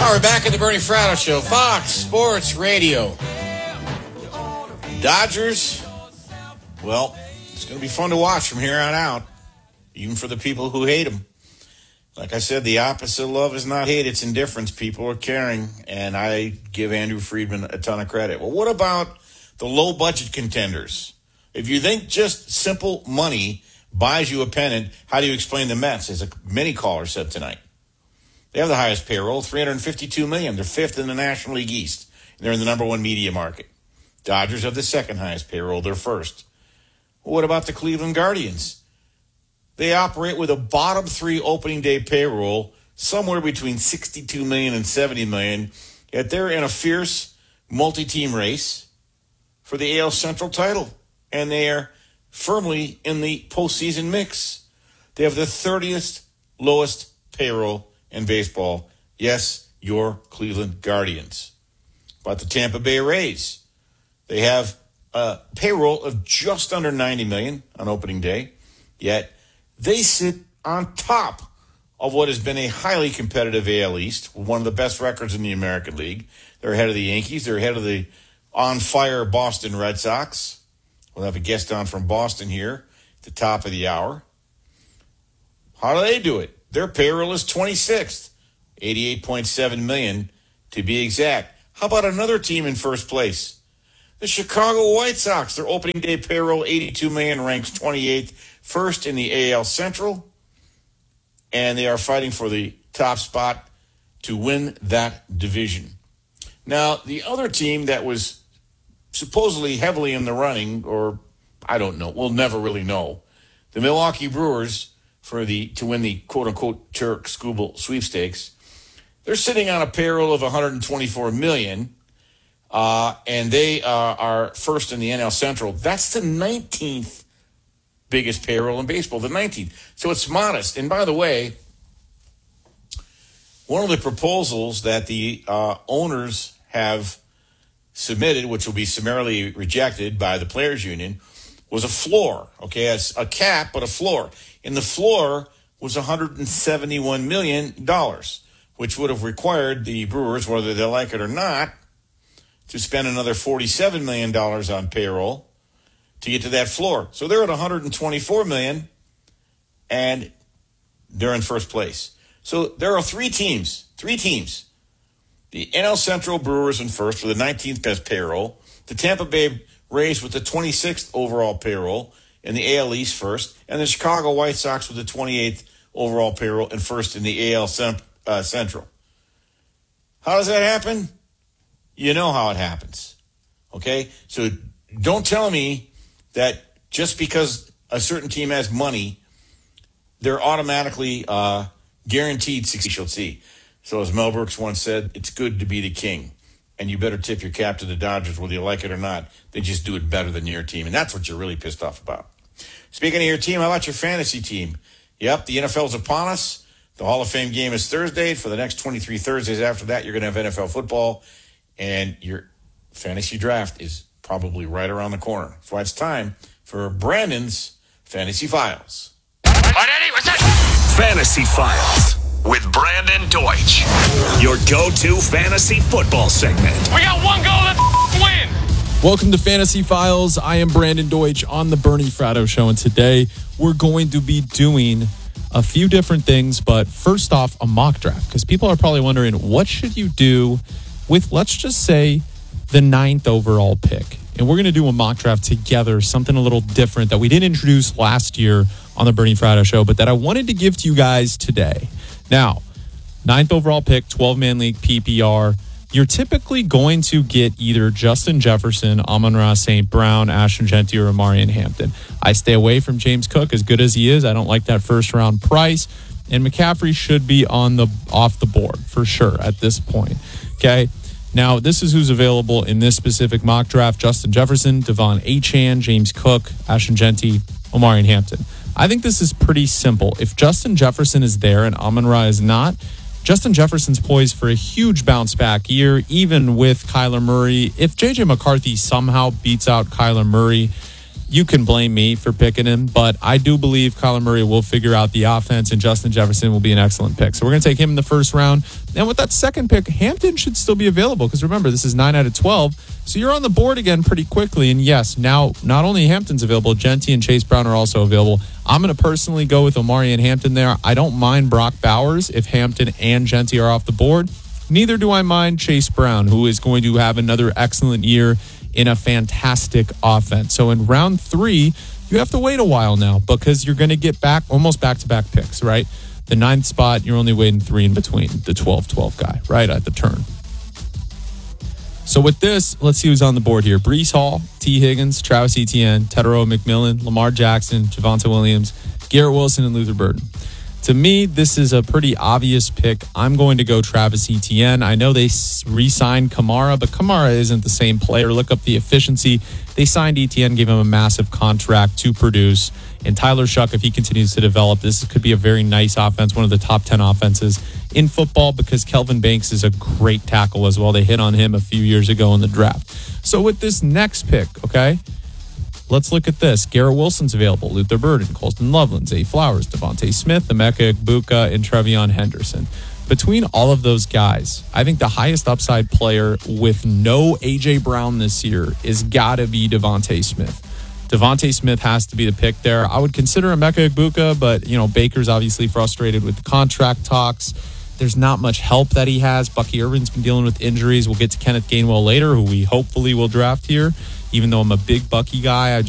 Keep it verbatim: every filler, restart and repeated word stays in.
All right, we're back at the Bernie Fratto Show, Fox Sports Radio. Dodgers, well, it's going to be fun to watch from here on out, even for the people who hate them. Like I said, the opposite of love is not hate, it's indifference. People are caring, and I give Andrew Friedman a ton of credit. Well, what about the low-budget contenders? If you think just simple money buys you a pennant, how do you explain the Mets, as a many caller said tonight? They have the highest payroll, three hundred fifty-two million dollars. They're fifth in the National League East. They're in the number one media market. Dodgers have the second highest payroll. They're first. What about the Cleveland Guardians? They operate with a bottom three opening day payroll, somewhere between sixty-two million dollars and seventy million dollars. Yet they're in a fierce multi-team race for the A L Central title. And they are firmly in the postseason mix. They have the thirtieth lowest payroll in baseball. Yes, your Cleveland Guardians. About the Tampa Bay Rays, they have a payroll of just under ninety million dollars on opening day, yet they sit on top of what has been a highly competitive A L East, one of the best records in the American League. They're ahead of the Yankees. They're ahead of the on-fire Boston Red Sox. We'll have a guest on from Boston here at the top of the hour. How do they do it? Their payroll is twenty-sixth, eighty-eight point seven million dollars to be exact. How about another team in first place? The Chicago White Sox. Their opening day payroll, eighty-two million dollars, ranks twenty-eighth, first in the A L Central, and they are fighting for the top spot to win that division. Now, the other team that was supposedly heavily in the running, or I don't know, we'll never really know, the Milwaukee Brewers, for the to win the quote-unquote Turk Skubal sweepstakes, they're sitting on a payroll of one hundred twenty-four million dollars, uh, and they uh, are first in the N L Central. That's the nineteenth biggest payroll in baseball, the nineteenth. So it's modest. And by the way, one of the proposals that the uh, owners have submitted, which will be summarily rejected by the Players Union, was a floor. Okay, it's a cap, but a floor. And the floor was one hundred seventy-one million dollars, which would have required the Brewers, whether they like it or not, to spend another forty-seven million dollars on payroll to get to that floor. So they're at one hundred twenty-four million dollars, and they're in first place. So there are three teams, three teams. The N L Central Brewers in first with the nineteenth best payroll. The Tampa Bay Rays with the twenty-sixth overall payroll in the A L East first. And the Chicago White Sox with the twenty-eighth overall payroll and first in the A L Cent- uh, Central. How does that happen? You know how it happens. Okay? So don't tell me that just because a certain team has money, they're automatically uh, guaranteed success. Shall see. So as Mel Brooks once said, it's good to be the king. And you better tip your cap to the Dodgers, whether you like it or not. They just do it better than your team. And that's what you're really pissed off about. Speaking of your team, how about your fantasy team? Yep, the N F L is upon us. The Hall of Fame game is Thursday. For the next twenty-three Thursdays after that, you're going to have N F L football. And your fantasy draft is probably right around the corner. That's why it's time for Brandon's Fantasy Files. What, Eddie? What's that? Fantasy Files with Brandon Deutsch, your go-to fantasy football segment. We got one goal, let's win. Welcome to Fantasy Files. I am Brandon Deutsch on the Bernie Fratto Show, and today we're going to be doing a few different things, but first off, a mock draft, because people are probably wondering, what should you do with, let's just say, the ninth overall pick? And we're going to do a mock draft together, something a little different that we didn't introduce last year on the Bernie Fratto Show, but that I wanted to give to you guys today. Now, ninth overall pick, twelve-man league P P R. You're typically going to get either Justin Jefferson, Amon-Ra Saint Brown, Ashton Genty, or Amarian Hampton. I stay away from James Cook, as good as he is. I don't like that first-round price. And McCaffrey should be on the off the board for sure at this point. Okay. Now, this is who's available in this specific mock draft: Justin Jefferson, Devon Achane, James Cook, Ashton Genty, Amarian Hampton. I think this is pretty simple. If Justin Jefferson is there and Amon-Ra is not, Justin Jefferson's poised for a huge bounce-back year, even with Kyler Murray. If J J McCarthy somehow beats out Kyler Murray, you can blame me for picking him, but I do believe Kyler Murray will figure out the offense, and Justin Jefferson will be an excellent pick. So we're going to take him in the first round. And with that second pick, Hampton should still be available because remember, this is nine out of twelve. So you're on the board again pretty quickly. And yes, now not only Hampton's available, Genty and Chase Brown are also available. I'm going to personally go with Omari and Hampton there. I don't mind Brock Bowers if Hampton and Genty are off the board. Neither do I mind Chase Brown, who is going to have another excellent year in a fantastic offense. So in round three, you have to wait a while now because you're going to get back almost back-to-back picks, right? The ninth spot, you're only waiting three in between the twelve twelve guy, right, at the turn. So with this, let's see who's on the board here. Breece Hall, T. Higgins, Travis Etienne, Tedero McMillan, Lamar Jackson, Javonte Williams, Garrett Wilson, and Luther Burden. To me, this is a pretty obvious pick. I'm going to go Travis Etienne. I know they re-signed Kamara, but Kamara isn't the same player. Look up the efficiency. They signed Etienne, gave him a massive contract to produce. And Tyler Shuck, if he continues to develop, this could be a very nice offense, one of the top ten offenses in football because Kelvin Banks is a great tackle as well. They hit on him a few years ago in the draft. So with this next pick, okay, let's look at this. Garrett Wilson's available. Luther Burden, Colston Loveland, Zay Flowers, Devontae Smith, Emeka Egbuka, and Trevion Henderson. Between all of those guys, I think the highest upside player with no A J Brown this year is got to be Devontae Smith. Devontae Smith has to be the pick there. I would consider Emeka Egbuka, but, you know, Baker's obviously frustrated with the contract talks. There's not much help that he has. Bucky Irvin's been dealing with injuries. We'll get to Kenneth Gainwell later, who we hopefully will draft here. Even though I'm a big Bucky guy, I just